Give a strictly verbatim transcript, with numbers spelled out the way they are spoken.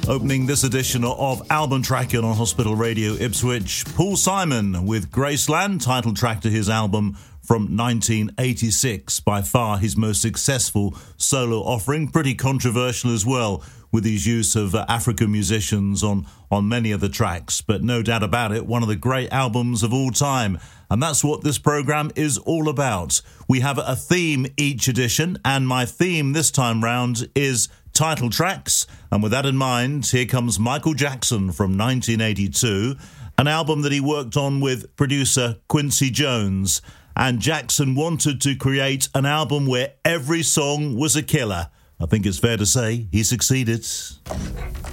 Opening this edition of Album Tracking on Hospital Radio Ipswich, Paul Simon with Graceland, title track to his album from nineteen eighty-six, by far his most successful solo offering, pretty controversial as well, with his use of uh, African musicians on, on many of the tracks, but no doubt about it, one of the great albums of all time. And that's what this programme is all about. We have a theme each edition, and my theme this time round is title tracks. And with that in mind, here comes Michael Jackson from nineteen eighty-two, an album that he worked on with producer Quincy Jones. And Jackson wanted to create an album where every song was a killer. I think it's fair to say he succeeded.